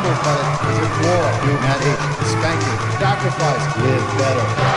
pummeled by the floor and a spanking. Sacrifice. Live better.